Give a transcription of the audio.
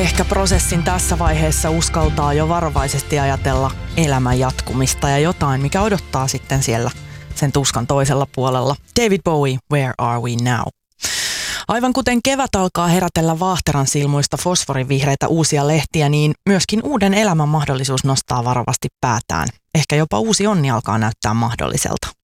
Ehkä prosessin tässä vaiheessa uskaltaa jo varovaisesti ajatella elämän jatkumista ja jotain, mikä odottaa sitten siellä sen tuskan toisella puolella. David Bowie, Where Are We Now? Aivan kuten kevät alkaa herätellä vaahteran silmuista fosforivihreitä uusia lehtiä, niin myöskin uuden elämän mahdollisuus nostaa varovasti päätään. Ehkä jopa uusi onni alkaa näyttää mahdolliselta.